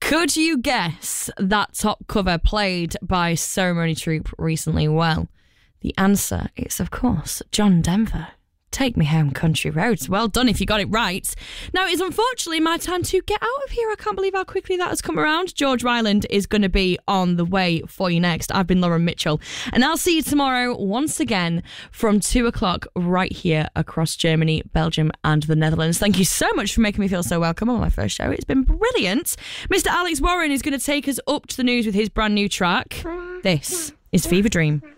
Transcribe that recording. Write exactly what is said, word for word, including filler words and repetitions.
Could you guess that top cover played by Ceremony Troop recently? Well, the answer is, of course, John Denver. Take Me Home, Country Roads. Well done if you got it right. Now, it's unfortunately my time to get out of here. I can't believe how quickly that has come around. George Ryland is going to be on the way for you next. I've been Lauren Mitchell, and I'll see you tomorrow once again from two o'clock right here across Germany, Belgium and the Netherlands. Thank you so much for making me feel so welcome on my first show. It's been brilliant. Mister Alex Warren is going to take us up to the news with his brand new track. This is Fever Dream.